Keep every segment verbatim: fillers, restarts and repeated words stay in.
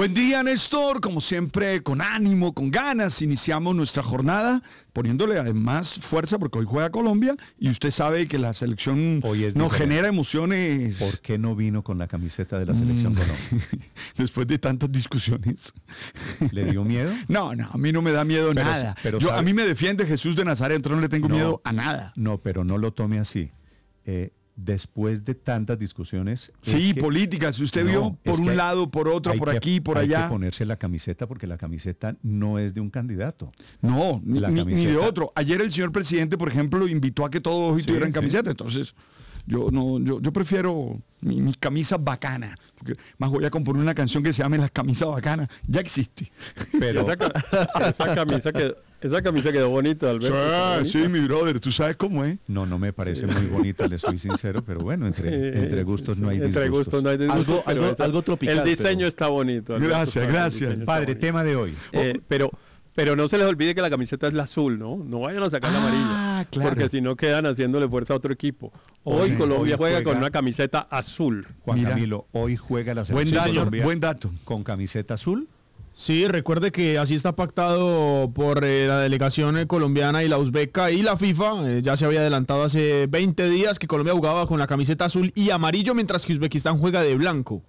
Buen día, Néstor. Como siempre, con ánimo, con ganas, iniciamos nuestra jornada poniéndole además fuerza porque hoy juega Colombia y usted sabe que la selección hoy es nos diferente. genera emociones. ¿Por qué no vino con la camiseta de la selección Mm. Colombia? Después de tantas discusiones. ¿Le dio miedo? No, no, a mí no me da miedo Pero nada. sí, pero Yo, sabe- a mí me defiende Jesús de Nazaret, entonces no le tengo No. miedo a nada. No, pero no lo tome así. Eh, después de tantas discusiones... Sí, es que- políticas, usted No, vio por es un que hay- lado, por otro, hay por que- aquí, por hay allá. que ponerse la camiseta porque la camiseta no es de un candidato. No, ni, La ni- ni de camiseta. otro. Ayer el señor presidente, por ejemplo, invitó a que todos hoy Sí, tuvieran sí. camiseta. Entonces, yo no, yo, yo prefiero mi, mi camisa bacana. Porque más voy a componer una canción que se llame Las Camisas Bacanas. Ya existe. Pero Esa, ca- esa camisa que esa camisa quedó bonita, Alberto. quedó Sí, bonita. mi brother, tú sabes cómo es. no, no me parece muy bonita, le soy sincero, pero bueno, entre, Sí, entre gustos sí, no hay sí. disgustos. Entre gustos no hay disgustos. Algo- pero algo- esa- algo tropical, El diseño pero- está bonito. Alberto, Gracias, está- el gracias. diseño está Padre, bonito. tema de hoy. Eh, pero, pero no se les olvide que la camiseta es la azul, ¿no? No vayan a sacar la Ah, amarilla. claro. Porque si no quedan haciéndole fuerza a otro equipo. Hoy Sí, Colombia hoy juega, juega- con una camiseta azul. Juan Mira. Camilo, hoy juega la Buen selección dato, Colombia buen dato. con camiseta azul. Sí, recuerde que así está pactado por eh, la delegación eh, colombiana y la uzbeca y la FIFA. Eh, ya se había adelantado hace veinte días que Colombia jugaba con la camiseta azul y amarillo, mientras que Uzbekistán juega de blanco.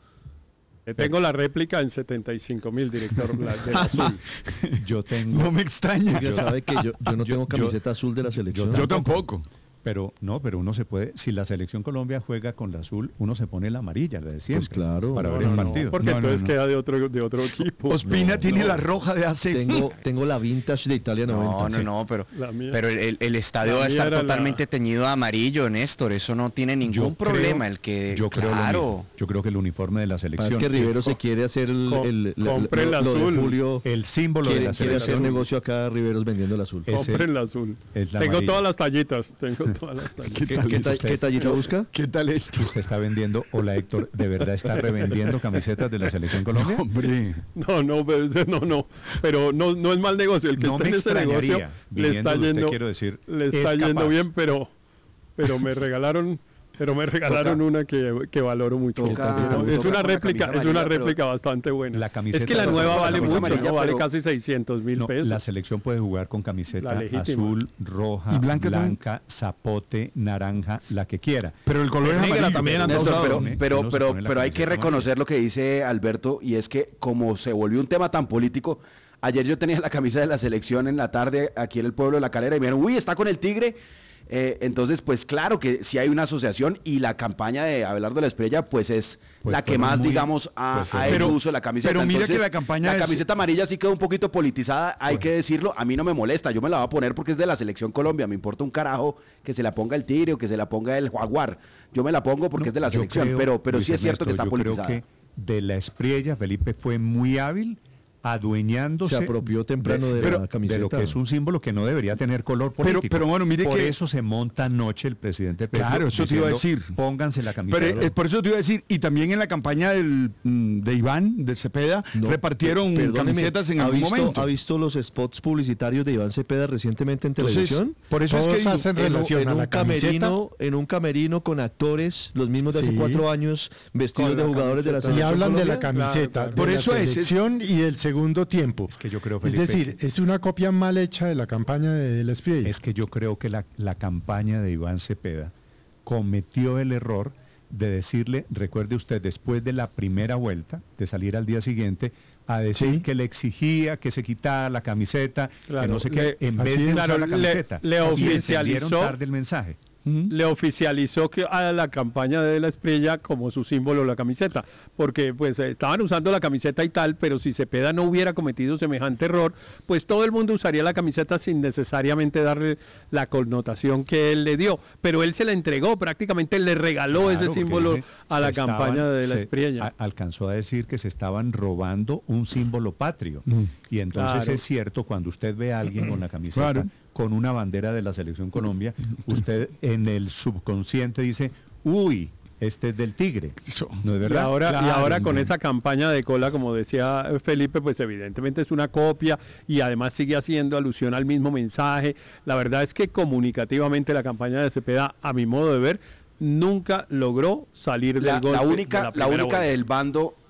Eh, Tengo la réplica en setenta y cinco mil, director, la, del azul. Yo tengo... No me extraña. Ya sabe que yo, yo no Yo- tengo camiseta azul de la selección. Yo tampoco. Pero no, pero uno se puede, si la selección Colombia juega con la azul, uno se pone la amarilla, la de siempre, Pues claro. para No, ver No, el no, partido. porque No, no, entonces no. queda de otro, de otro equipo. Ospina No, tiene no. la roja de hace... Tengo, tengo la vintage de Italia noventa. No, no, Sí. no, pero, La mía- pero el, el- el estadio la va a mía estar era la- totalmente teñido de amarillo, Néstor. Eso no tiene ningún Yo problema. creo- el que, yo creo lo claro. mismo. Yo creo que el uniforme de la Pasa selección, es que Rivero se quiere hacer el, Co- el, el- compre el lo, lo de azul. Julio. el símbolo de Quiere, la quiere hacer selección, negocio acá Riveros vendiendo el azul. Es- Compren la azul. es la Tengo amarilla. todas las tallitas. Tengo todas las tallitas. ¿Qué, qué ta- qué tallita busca? ¿Qué tal esto? usted está vendiendo, hola Héctor, ¿de verdad está revendiendo camisetas de la selección Colombia? Hombre. No, no, pero ese no, no, pero no, no es mal negocio. El que No está me en ese negocio extrañaría, le viniendo está de usted, yendo, quiero decir, le es está yendo capaz. bien, pero, pero me regalaron, pero me regalaron Toca- una que, que valoro mucho. Toca- ¿no? Es toca una con la réplica, camisa es una amarilla, pero- réplica bastante buena. La camiseta es que la toca nueva con la vale camisa mucho, amarilla, ¿no? Vale pero- casi seiscientos mil No, pesos. la selección puede jugar con camiseta La legítima. azul, roja, ¿Y blanca también? blanca, zapote, naranja, la que quiera. Pero el color es Negra amarillo. también, anda Néstor, usado, pero, ¿no? pero, Uno se pero, pone la pero hay que camiseta reconocer lo que dice Alberto, y es que como se volvió un tema tan político, ayer yo tenía la camisa de la selección en la tarde aquí en el pueblo de La Calera y me dijeron, uy, está con el Tigre. Eh, entonces, pues claro que sí hay una asociación, y la campaña de Abelardo de la Espriella pues es Pues la que fueron más, muy- digamos, ha, pues ha fueron- hecho Pero- uso de la camiseta. pero mira que Entonces, la campaña la es- camiseta amarilla sí quedó un poquito politizada, hay que decirlo. A mí no me molesta, yo me la voy a poner porque es de la selección Colombia. Me importa un carajo que se la ponga el Tigre o que se la ponga el Jaguar. Yo me la pongo porque No, es de la yo selección, creo, pero, pero Luis sí es cierto que Ernesto, está yo politizada. Creo que de la Espriella, Felipe fue muy hábil adueñándose Se apropió temprano de pero- la camiseta. de lo que es un símbolo que no debería tener color Pero- político. pero bueno, mire por que- eso se monta anoche el presidente Petro Claro, eso te iba a diciendo, decir. pónganse la camiseta. Pero es por eso te iba a decir, y también en la campaña del, mm, de Iván, de Cepeda, No, repartieron per- perdóneme, camisetas en ¿ha algún visto, momento. ¿Ha visto los spots publicitarios de Iván Cepeda recientemente en Entonces, televisión? por eso es que Todos digo, hacen En, un- relación en a un la camiseta. camerino, en un camerino con actores, los mismos de hace Sí. cuatro años, vestidos Con de la jugadores de la camiseta. Y selección hablan de la Colombia. camiseta, Claro, de por la eso es, es- selección y el segundo tiempo. Es que yo creo, Es Felipe, decir, es una copia mal hecha de la campaña de la Espriella. es que yo creo que la, la campaña de Iván Cepeda cometió el error de decirle, recuerde usted, después de la primera vuelta, de salir al día siguiente, a decir Sí. que le exigía que se quitara la camiseta, que Claro, no sé qué, le- en así vez de es. usar Claro, la le- camiseta. le Y oficializó- entendieron tarde el mensaje. Le oficializó que a la campaña de la Espriella como su símbolo la camiseta, porque pues eh, estaban usando la camiseta y tal, pero si Cepeda no hubiera cometido semejante error, pues todo el mundo usaría la camiseta sin necesariamente darle la connotación que él le dio, pero él se la entregó, prácticamente le regaló Claro, ese porque símbolo dije, a se la estaban- campaña de la se Espriella. a- alcanzó a decir que se estaban robando un símbolo patrio. Mm. Y entonces Claro. es cierto, cuando usted ve a alguien con la camiseta, Claro. con una bandera de la selección Colombia, usted en el subconsciente dice, uy, este es del Tigre. Eso. ¿No es Y verdad? ahora, y Claro, ahora con hombre. esa campaña de cola, como decía eh, Felipe, pues evidentemente es una copia y además sigue haciendo alusión al mismo mensaje. La verdad es que comunicativamente la campaña de Cepeda, a mi modo de ver, nunca logró salir La, del gol. la de- única, de la, primera única vuelta. del bando,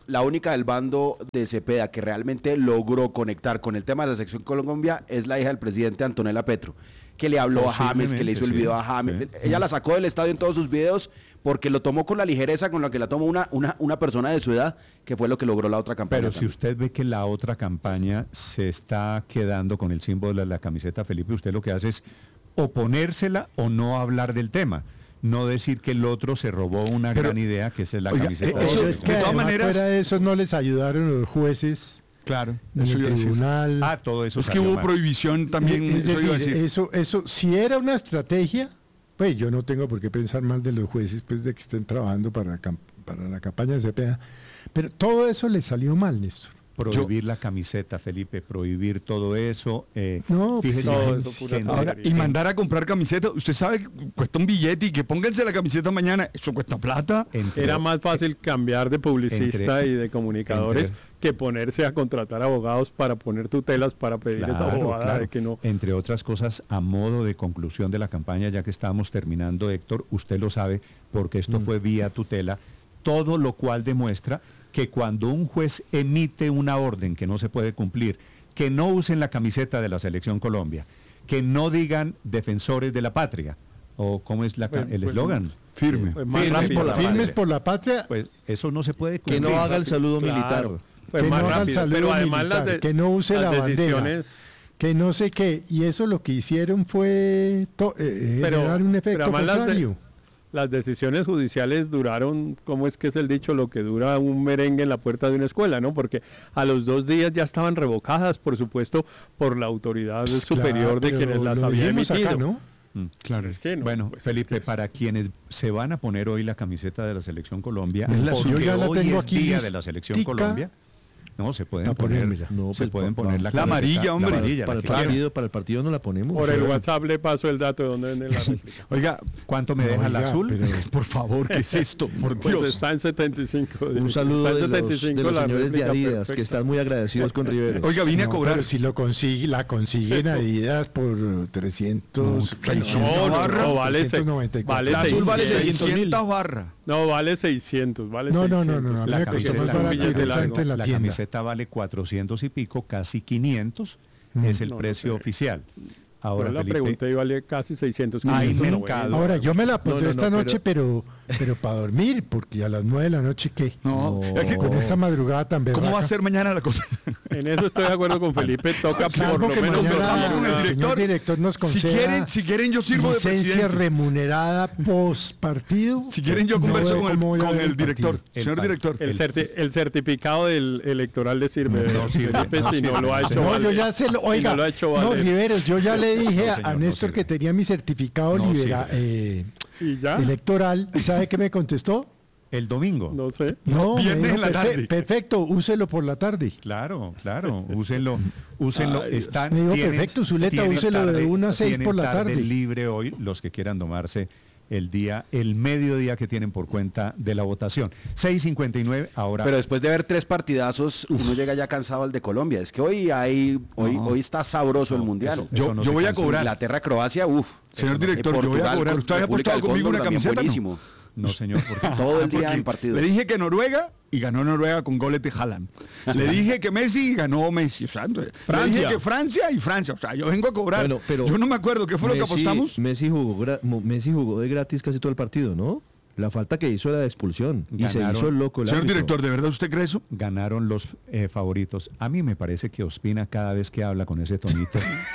la única del bando de Cepeda que realmente logró conectar con el tema de la selección Colombia es la hija del presidente Antonella Petro, que le habló a James, que le hizo el video a James. Sí. Ella la sacó del estadio en todos sus videos porque lo tomó con la ligereza con la que la tomó una, una, una persona de su edad, que fue lo que logró la otra campaña. Pero también. Si usted ve que la otra campaña se está quedando con el símbolo de la camiseta, Felipe, usted lo que hace es oponérsela o no hablar del tema. No decir que el otro se robó una Pero, gran idea, que es la oiga, camiseta. Eso, es que de todas maneras, fuera de eso no les ayudaron los jueces. Claro, en el tribunal. Ah, todo eso. Es que hubo mal. prohibición también. Es decir, eso, decir. eso, eso, si era una estrategia, pues yo no tengo por qué pensar mal de los jueces, pues de que estén trabajando para, para la campaña de Cepeda. Pero todo eso le salió mal, Néstor. Prohibir yo, la camiseta, Felipe, prohibir todo eso. Eh, no, fíjese, no gente, eso gente, ahora, y mandar a comprar camisetas. Usted sabe que cuesta un billete y que pónganse la camiseta mañana, eso cuesta plata. Entre, Era más fácil cambiar de publicista entre, y de comunicadores entre, que ponerse a contratar abogados para poner tutelas para pedir claro, esa abogada claro. de que no. Entre otras cosas, a modo de conclusión de la campaña, ya que estábamos terminando, Héctor, usted lo sabe, porque esto mm. fue vía tutela, todo lo cual demuestra que cuando un juez emite una orden que no se puede cumplir, que no usen la camiseta de la Selección Colombia, que no digan defensores de la patria, o cómo es la, pues, el eslogan. Pues, firme. Pues, firmes, por la, firmes por la patria. Pues eso no se puede cumplir. Que no haga el saludo claro. militar. Pues que más no haga rápido, el saludo pero además militar, las de, que no use la bandera. Decisiones... Que no sé qué. Y eso lo que hicieron fue to, eh, pero, generar un efecto contrario. Las decisiones judiciales duraron, ¿cómo es que es el dicho? Lo que dura un merengue en la puerta de una escuela, ¿no? Porque a los dos días ya estaban revocadas, por supuesto, por la autoridad pues superior claro, de quienes las habían emitido. Acá, ¿no? Mm, claro, es que no. Bueno, pues Felipe, es que para quienes se van a poner hoy la camiseta de la Selección Colombia, porque yo ya la hoy tengo es aquí día listica. de la Selección Colombia. No, se pueden a poner, no, se pues, pueden pa, poner pa, la, la amarilla, hombre. La amarilla, para, la el partido, para el partido no la ponemos. Por el WhatsApp le paso el dato de dónde vende la réplica. Oiga, ¿cuánto me deja oiga, el azul? Pero, por favor, ¿qué es esto? Por pues Dios. está en setenta y cinco. Un saludo de los, de los señores de Adidas, perfecta. Que están muy agradecidos con Rivero. Oiga, vine no, a cobrar. Pero si lo consigue, la consiguen Adidas por trescientos... No, no, no, vale, vale la azul vale seiscientos barras. No, vale seiscientos, vale no, seiscientos. No, no, no, no. La, camiseta, la, la, la camiseta vale cuatrocientos y pico, casi quinientos, mm. es el no, precio no sé. oficial. Ahora, yo la Felipe, pregunté y vale casi seiscientos. Hay no, mercado. Ahora, yo me la pondré no, no, esta noche, pero pero, pero para dormir, porque a las nueve de la noche, ¿qué? No, no. Es que con esta madrugada tan berraca. ¿Cómo va a ser mañana la cosa? En eso estoy de acuerdo con Felipe, toca por lo menos conversamos con el director. El director nos conceda si quieren, si quieren yo sirvo de presidente. Licencia remunerada post partido. Si quieren yo converso no con, el, con el director, el señor director. El, certi el certificado del electoral le sirve. No, sirve, Felipe, no, si no lo ha hecho. No, yo ya se lo, oiga, no, Riveros, yo ya le dije a Néstor que tenía mi certificado libera, eh, ¿Y ya? electoral. ¿Y sabe qué me contestó? El domingo. No sé. No, viernes en la tarde. Perfecto, úselo por la tarde. Claro, claro, úsenlo, úsenlo. Ay, están, me dijo, tienen, perfecto, Zuleta, úselo tarde, de una a seis por la tarde. libre hoy los que quieran tomarse el día, el mediodía que tienen por cuenta de la votación. seis cincuenta y nueve ahora. Pero después de ver tres partidazos, Uf. uno llega ya cansado al de Colombia. Es que hoy hay, hoy, no. hoy está sabroso no, el mundial. Eso, yo eso no yo voy a cobrar. Inglaterra, Croacia, uff. Señor director, yo voy a cobrar. ¿Usted había apostado conmigo una camiseta? Buenísimo. No, señor, porque todo el día en partidos. Le dije que Noruega y ganó Noruega con goles de Haaland. Le dije que Messi y ganó Messi. O sea, Francia. Le dije que Francia y Francia. O sea, yo vengo a cobrar. Bueno, pero yo no me acuerdo qué fue Messi, lo que apostamos. Messi jugó, Messi jugó de gratis casi todo el partido, ¿no? La falta que hizo era de expulsión. Ganaron. Y se hizo el loco. El Señor árbitro. director, ¿de verdad usted cree eso? Ganaron los eh, favoritos. A mí me parece que Ospina cada vez que habla con ese tonito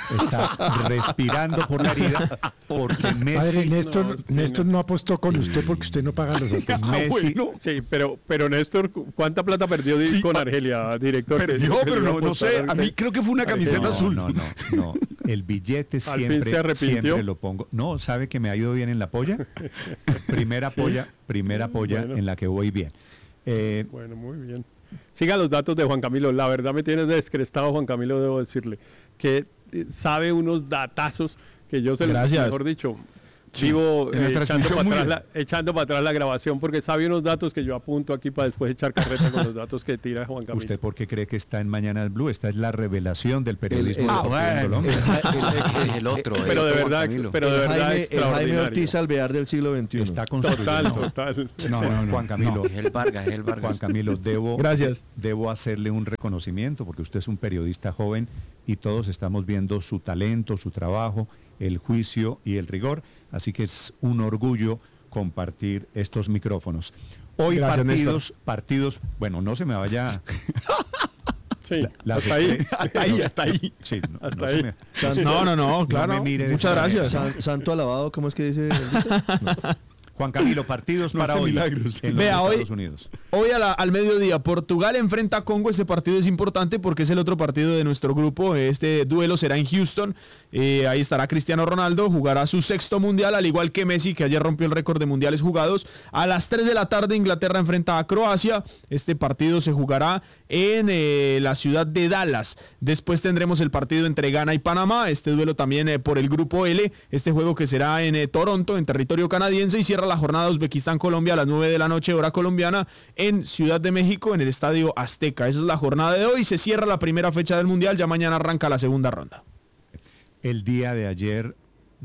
está respirando por la herida porque Messi... Padre, Néstor no, Néstor no apostó con usted porque usted no paga los datos. Ah, Messi, bueno. Sí, pero, pero Néstor, ¿cuánta plata perdió sí, con Argelia, director? Perdió, pero no, no sé. A mí creo que fue una camiseta no, azul. No, no, no. El billete siempre, siempre lo pongo. No, ¿sabe que me ha ido bien en la polla? Primera sí. polla, primera polla bueno. en la que voy bien. Eh, bueno, muy bien. Siga los datos de Juan Camilo. La verdad me tienes descrestado, Juan Camilo, debo decirle. Que sabe unos datazos que yo se les, mejor dicho, vivo en la eh, echando, transmisión para muy atrás la, echando para atrás la grabación porque sabe unos datos que yo apunto aquí para después echar carreta con los datos que tira Juan Camilo. ¿Usted por qué cree que está en Mañana Blue? Esta es la revelación del periodismo El- el- deportivo ah, en bueno. Colombia. Ese es el otro. el Pero de otro Juan verdad, Camilo. pero de el verdad Jaime, el Jaime extraordinario. Ortiz Alvear del siglo veintiuno. Está construido. Total, No. total. No, no, no. Juan Camilo, Es el Vargas, es el Vargas. Juan Camilo, debo, Gracias. debo hacerle un reconocimiento porque usted es un periodista joven y todos estamos viendo su talento, su trabajo, el juicio y el rigor. Así que es un orgullo compartir estos micrófonos. Hoy Gracias, partidos, partidos, bueno, no se me vaya. Sí, la- las hasta ahí. estre- Hasta ahí, hasta ahí. Sí, no, Hasta no se ahí. me- San- No, no, no, claro. me mire de Muchas esa manera. gracias. San- Santo alabado, ¿cómo es que dice? el dicho? No. Juan Camilo, partidos No para hace hoy milagros. en los Vea, hoy- Estados Unidos. Hoy a la- al mediodía, Portugal enfrenta a Congo. Este partido es importante porque es el otro partido de nuestro grupo. Este duelo será en Houston. Eh, ahí estará Cristiano Ronaldo. Jugará su sexto mundial, al igual que Messi, que ayer rompió el récord de mundiales jugados. A las tres de la tarde, Inglaterra enfrenta a Croacia. Este partido se jugará en eh, la ciudad de Dallas. Después tendremos el partido entre Ghana y Panamá. Este duelo también eh, por el grupo L. Este juego que será en eh, Toronto, en territorio canadiense. Y cierra la jornada Uzbekistán-Colombia a las nueve de la noche, hora colombiana, en Ciudad de México, en el Estadio Azteca. Esa es la jornada de hoy. Se cierra la primera fecha del Mundial. Ya mañana arranca la segunda ronda. El día de ayer,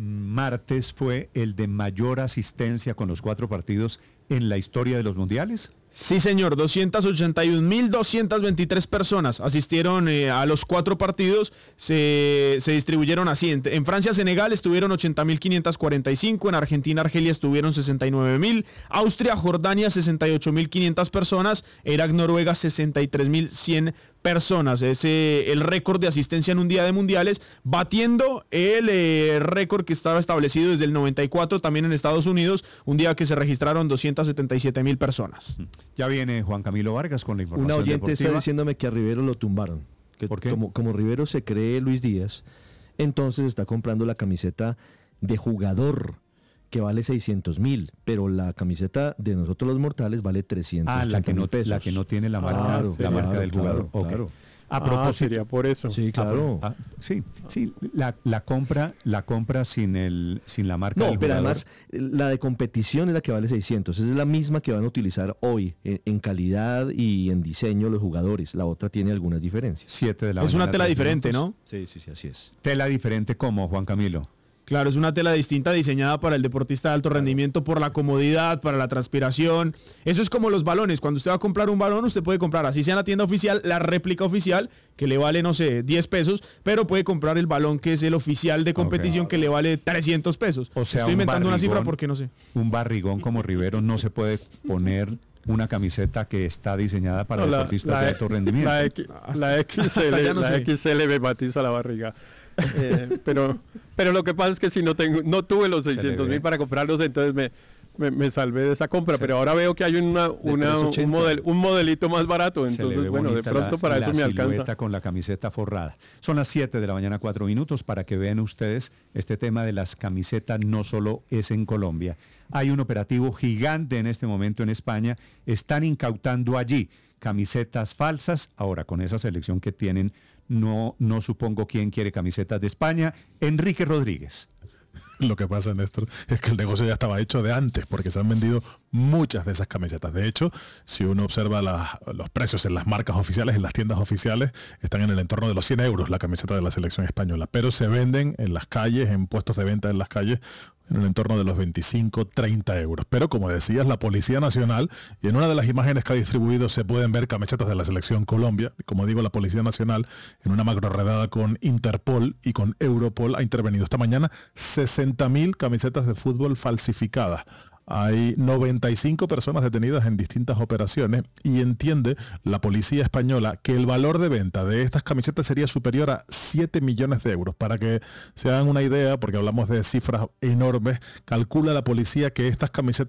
martes, fue el de mayor asistencia con los cuatro partidos en la historia de los mundiales. Sí, señor, doscientas ochenta y un mil doscientas veintitrés personas asistieron eh, a los cuatro partidos, se, se distribuyeron así. En, en Francia, Senegal estuvieron ochenta mil quinientos cuarenta y cinco, en Argentina, Argelia estuvieron sesenta y nueve mil, Austria, Jordania, sesenta y ocho mil quinientas personas, Irak, Noruega, sesenta y tres mil cien personas. Es eh, el récord de asistencia en un día de mundiales, batiendo el eh, récord que estaba establecido desde el noventa y cuatro también en Estados Unidos, un día que se registraron doscientas setenta y siete mil personas. Ya viene Juan Camilo Vargas con la información Una oyente deportiva. está diciéndome que a Rivero lo tumbaron. Que ¿Por qué? Como, como Rivero se cree Luis Díaz, entonces está comprando la camiseta de jugador que vale seiscientos mil, pero la camiseta de nosotros los mortales vale trescientos Ah, la que, no, pesos. la que no tiene la marca, Claro, la marca claro, del claro, jugador. Ok. claro. A Ah, propósito, sería por eso. Sí, claro. Ah, sí, sí, la, la compra, la compra sin el, sin la marca No, del pero jugador. además la de competición es la que vale seiscientos. Esa es la misma que van a utilizar hoy en, en calidad y en diseño los jugadores. La otra tiene algunas diferencias. siete de la Es una mañana, tela tres diferente, minutos. ¿no? Sí, sí, sí, así es. Tela diferente como, Juan Camilo. Claro, es una tela distinta diseñada para el deportista de alto rendimiento por la comodidad, para la transpiración. Eso es como los balones. Cuando usted va a comprar un balón, usted puede comprar, así sea en la tienda oficial, la réplica oficial, que le vale, no sé, diez pesos, pero puede comprar el balón que es el oficial de competición, que le vale trescientos pesos. O sea, Estoy un inventando una cifra barrigón- porque no sé. Un barrigón como Rivero no se puede poner una camiseta que está diseñada para No, la- deportistas la- de alto rendimiento. La, X- la X L, hasta ya no la sé. X L me matiza la barriga. Eh, pero, pero lo que pasa es que si no tengo, no tuve los Se le seiscientos ve. mil para comprarlos, entonces me, me, me salvé de esa compra. Se- pero ahora veo que hay una, una un, trescientos ochenta. model, un modelito más barato. Se le Entonces, ve bueno, de bonita pronto la- para la eso me alcanza. silueta con la camiseta forrada. Son las siete de la mañana, cuatro minutos, para que vean ustedes este tema de las camisetas no solo es en Colombia. Hay un operativo gigante en este momento en España. Están incautando allí camisetas falsas. Ahora, con esa selección que tienen, no, no supongo quién quiere camisetas de España. Enrique Rodríguez. Lo que pasa, Néstor, es que el negocio ya estaba hecho de antes, porque se han vendido muchas de esas camisetas. De hecho, si uno observa las- los precios en las marcas oficiales, en las tiendas oficiales, están en el entorno de los cien euros la camiseta de la selección española, pero se venden en las calles, en puestos de venta en las calles, en el entorno de los veinticinco, treinta euros. Pero como decías, la Policía Nacional, y en una de las imágenes que ha distribuido se pueden ver camisetas de la selección Colombia. Como digo, la Policía Nacional, en una macro redada con Interpol y con Europol, ha intervenido esta mañana sesenta mil camisetas de fútbol falsificadas. Hay noventa y cinco personas detenidas en distintas operaciones y entiende la policía española que el valor de venta de estas camisetas sería superior a siete millones de euros. Para que se hagan una idea, porque hablamos de cifras enormes, calcula la policía que estas camisetas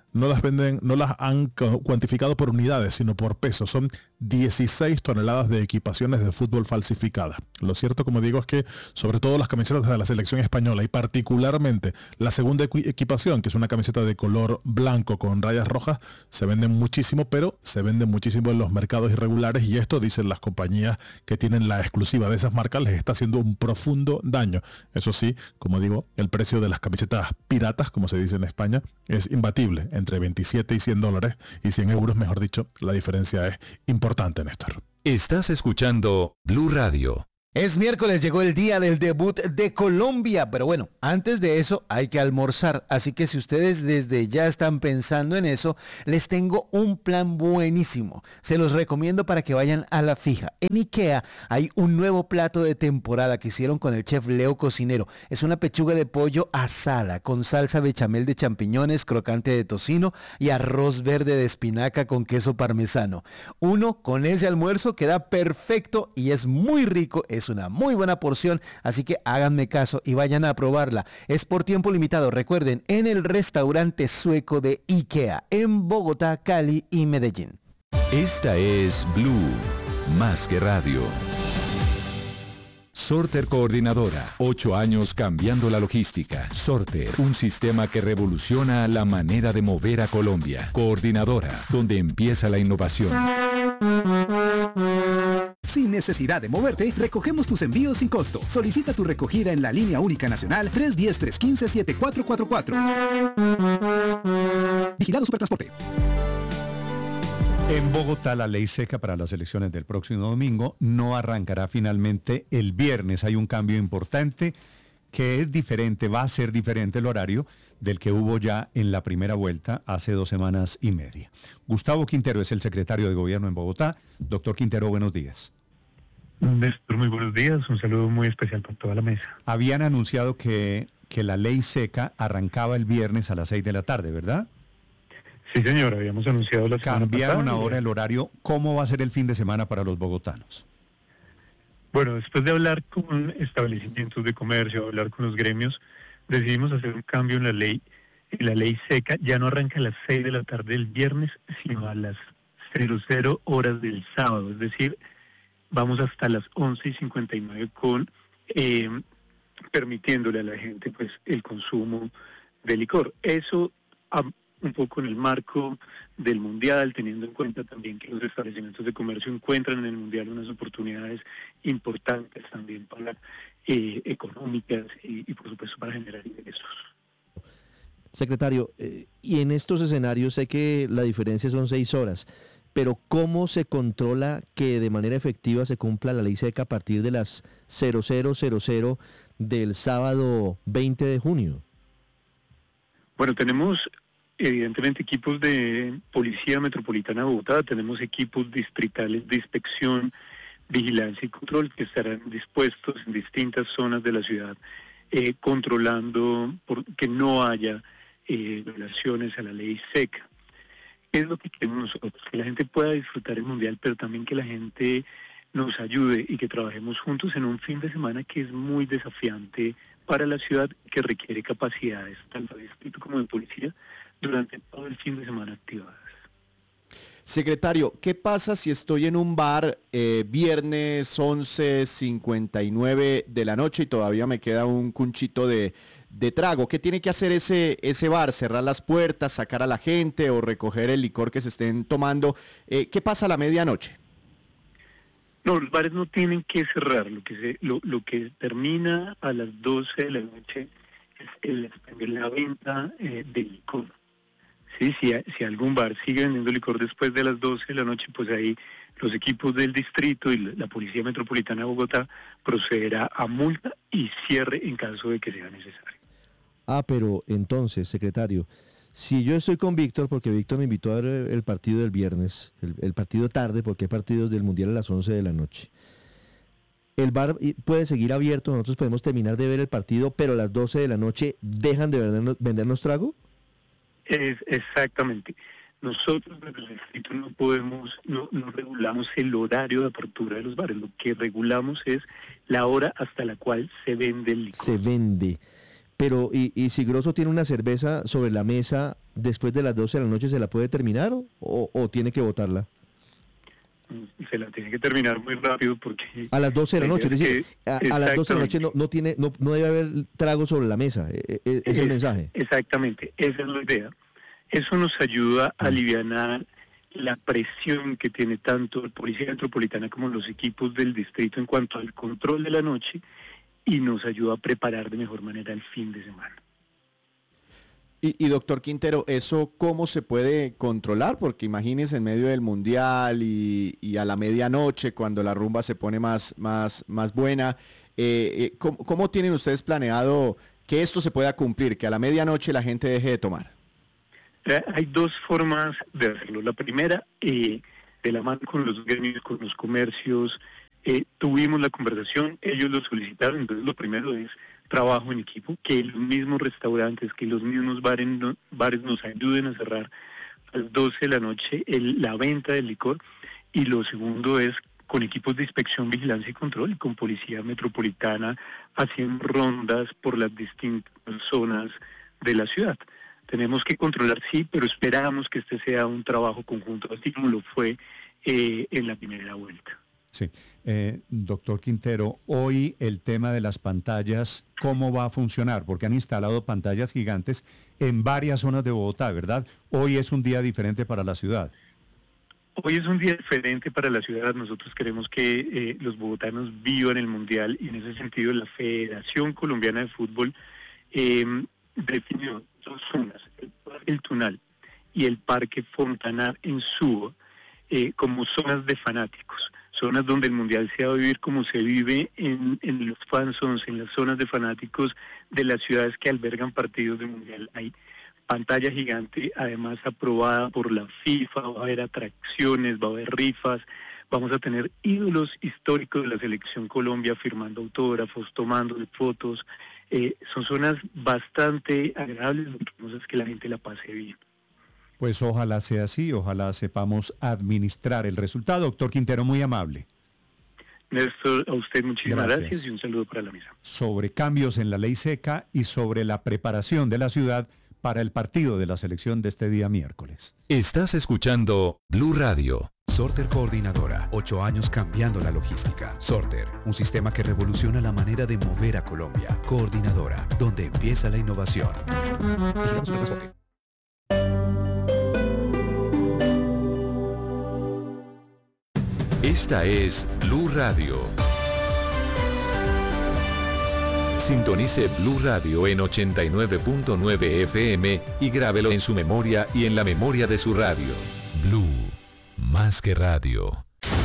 no las venden, no las han cu- cuantificado por unidades, sino por peso. Son dieciséis toneladas de equipaciones de fútbol falsificadas. Lo cierto, como digo, es que sobre todo las camisetas de la selección española y particularmente la segunda equi- equipación, que es una camiseta de color blanco con rayas rojas, se venden muchísimo, pero se venden muchísimo en los mercados irregulares, y esto, dicen las compañías que tienen la exclusiva de esas marcas, les está haciendo un profundo daño. Eso sí, como digo, el precio de las camisetas piratas, como se dice en España, es imbatible, entre veintisiete y cien dólares, y cien euros, mejor dicho. La diferencia es importante, Néstor. Estás escuchando Blue Radio. Es miércoles, llegó el día del debut de Colombia, pero bueno, antes de eso hay que almorzar, así que si ustedes desde ya están pensando en eso, les tengo un plan buenísimo. Se los recomiendo para que vayan a la fija. En IKEA hay un nuevo plato de temporada que hicieron con el chef Leo Cocinero. Es una pechuga de pollo asada con salsa bechamel de champiñones, crocante de tocino y arroz verde de espinaca con queso parmesano. Uno con ese almuerzo queda perfecto y es muy rico. Es una muy buena porción, así que háganme caso y vayan a probarla. Es por tiempo limitado, recuerden, en el restaurante sueco de IKEA, en Bogotá, Cali y Medellín. Esta es Blue, más que radio. Sorter Coordinadora, ocho años cambiando la logística. Sorter, un sistema que revoluciona la manera de mover a Colombia. Coordinadora, donde empieza la innovación. Sin necesidad de moverte, recogemos tus envíos sin costo. Solicita tu recogida en la línea única nacional tres uno cero, tres uno cinco, siete cuatro cuatro cuatro. Vigilado Supertransporte. En Bogotá, la ley seca para las elecciones del próximo domingo no arrancará finalmente el viernes. Hay un cambio importante que es diferente, va a ser diferente el horario del que hubo ya en la primera vuelta hace dos semanas y media. Gustavo Quintero es el secretario de Gobierno en Bogotá. Doctor Quintero, buenos días. Néstor, muy buenos días. Un saludo muy especial para toda la mesa. Habían anunciado que, que la ley seca arrancaba el viernes a las seis de la tarde, ¿verdad? Sí, señor, habíamos anunciado la semana Cambiaron pasada. ahora el horario. ¿Cómo va a ser el fin de semana para los bogotanos? Bueno, después de hablar con establecimientos de comercio, hablar con los gremios, decidimos hacer un cambio en la ley. En la ley seca ya no arranca a las seis de la tarde del viernes, sino a las cero cero horas del sábado. Es decir, vamos hasta las once y cincuenta y nueve con eh, permitiéndole a la gente pues el consumo de licor. Eso a, un poco en el marco del Mundial, teniendo en cuenta también que los establecimientos de comercio encuentran en el Mundial unas oportunidades importantes también para eh, económicas y, y por supuesto para generar ingresos. Secretario, eh, y en estos escenarios sé que la diferencia son seis horas, pero ¿cómo se controla que de manera efectiva se cumpla la ley seca a partir de las cero cero cero cero del sábado veinte de junio? Bueno, tenemos evidentemente equipos de Policía Metropolitana de Bogotá, tenemos equipos distritales de inspección, vigilancia y control que estarán dispuestos en distintas zonas de la ciudad, eh, controlando por, que no haya eh, violaciones a la ley seca. ¿Qué es lo que queremos nosotros? Que la gente pueda disfrutar el Mundial, pero también que la gente nos ayude y que trabajemos juntos en un fin de semana que es muy desafiante para la ciudad, que requiere capacidades tanto de distrito como de policía durante todo el fin de semana activadas. Secretario, ¿qué pasa si estoy en un bar eh, viernes once cincuenta y nueve de la noche y todavía me queda un cunchito de, de trago? ¿Qué tiene que hacer ese, ese bar? ¿Cerrar las puertas, sacar a la gente o recoger el licor que se estén tomando? Eh, ¿Qué pasa a la medianoche? No, los bares no tienen que cerrar. Lo que se, lo, lo que termina a las doce de la noche es el, la venta eh, de licor. Sí, si, si algún bar sigue vendiendo licor después de las doce de la noche, pues ahí los equipos del distrito y la Policía Metropolitana de Bogotá procederá a multa y cierre en caso de que sea necesario. Ah, pero entonces, secretario, si yo estoy con Víctor, porque Víctor me invitó a ver el partido del viernes, el, el partido tarde, porque hay partidos del Mundial a las once de la noche, el bar puede seguir abierto, nosotros podemos terminar de ver el partido, pero a las doce de la noche dejan de vendernos, vendernos trago. Es exactamente. Nosotros desde el distrito no podemos, no, no regulamos el horario de apertura de los bares. Lo que regulamos es la hora hasta la cual se vende el licor. Se vende. Pero, ¿y, y si Grosso tiene una cerveza sobre la mesa después de las doce de la noche, se la puede terminar o, o tiene que botarla? Se la tiene que terminar muy rápido porque... A las doce de la noche, es decir, que, a, a las doce de la noche no, no, tiene, no, no debe haber trago sobre la mesa, e, e, es el mensaje. Exactamente, esa es la idea. Eso nos ayuda a alivianar la presión que tiene tanto la Policía Metropolitana como los equipos del distrito en cuanto al control de la noche y nos ayuda a preparar de mejor manera el fin de semana. Y, y doctor Quintero, ¿eso cómo se puede controlar? Porque imagínense en medio del mundial y, y a la medianoche, cuando la rumba se pone más, más, más buena, eh, eh, ¿cómo, ¿cómo tienen ustedes planeado que esto se pueda cumplir, que a la medianoche la gente deje de tomar? Eh, hay dos formas de hacerlo. La primera, eh, de la mano con los gremios, con los comercios, eh, tuvimos la conversación, ellos lo solicitaron, entonces lo primero es trabajo en equipo, que los mismos restaurantes, que los mismos bares, no, bares nos ayuden a cerrar a las doce de la noche el, la venta del licor, y lo segundo es con equipos de inspección, vigilancia y control, con Policía Metropolitana haciendo rondas por las distintas zonas de la ciudad. Tenemos que controlar, sí, pero esperamos que este sea un trabajo conjunto, así como lo fue eh, en la primera vuelta. Sí. Eh, doctor Quintero, hoy el tema de las pantallas, ¿cómo va a funcionar? Porque han instalado pantallas gigantes en varias zonas de Bogotá, ¿verdad? Hoy es un día diferente para la ciudad. Hoy es un día diferente para la ciudad. Nosotros queremos que eh, los bogotanos vivan el Mundial y en ese sentido la Federación Colombiana de Fútbol eh, definió dos zonas, el Parque El Tunal y el Parque Fontanar en Suba, eh, como zonas de fanáticos. Zonas donde el Mundial se va a vivir como se vive en, en los fan zones, en las zonas de fanáticos de las ciudades que albergan partidos de Mundial. Hay pantalla gigante, además aprobada por la FIFA, va a haber atracciones, va a haber rifas, vamos a tener ídolos históricos de la Selección Colombia firmando autógrafos, tomando fotos. Eh, son zonas bastante agradables, lo que queremos es que la gente la pase bien. Pues ojalá sea así, ojalá sepamos administrar el resultado. Doctor Quintero, muy amable. Néstor, a usted muchísimas gracias. Gracias y un saludo para la mesa. Sobre cambios en la ley seca y sobre la preparación de la ciudad para el partido de la selección de este día miércoles. Estás escuchando Blue Radio. Sorter Coordinadora, ocho años cambiando la logística. Sorter, un sistema que revoluciona la manera de mover a Colombia. Coordinadora, donde empieza la innovación. Vigilamos el transporte. Esta es Blue Radio. Sintonice Blue Radio en ochenta y nueve punto nueve F M y grábelo en su memoria y en la memoria de su radio. Blue, más que radio.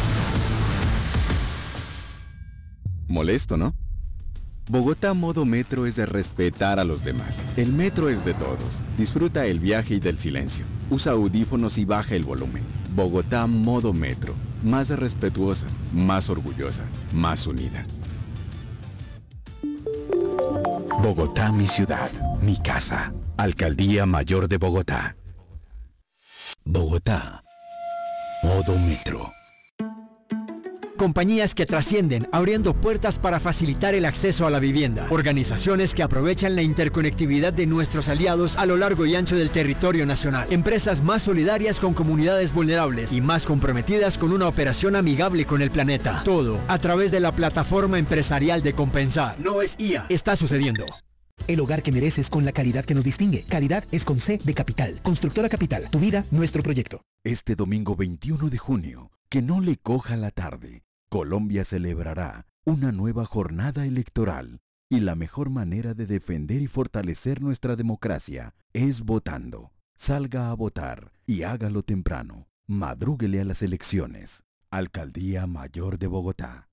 Molesto, ¿no? Bogotá Modo Metro es de respetar a los demás. El metro es de todos. Disfruta el viaje y del silencio. Usa audífonos y baja el volumen. Bogotá Modo Metro. Más respetuosa, más orgullosa, más unida. Bogotá, mi ciudad, mi casa. Alcaldía Mayor de Bogotá. Bogotá. Modo Metro. Compañías que trascienden, abriendo puertas para facilitar el acceso a la vivienda. Organizaciones que aprovechan la interconectividad de nuestros aliados a lo largo y ancho del territorio nacional. Empresas más solidarias con comunidades vulnerables y más comprometidas con una operación amigable con el planeta. Todo a través de la plataforma empresarial de Compensar. No es I A. Está sucediendo. El hogar que mereces con la calidad que nos distingue. Calidad es con C de Capital. Constructora Capital. Tu vida, nuestro proyecto. Este domingo veintiuno de junio, que no le coja la tarde, Colombia celebrará una nueva jornada electoral y la mejor manera de defender y fortalecer nuestra democracia es votando. Salga a votar y hágalo temprano. Madrúguele a las elecciones. Alcaldía Mayor de Bogotá.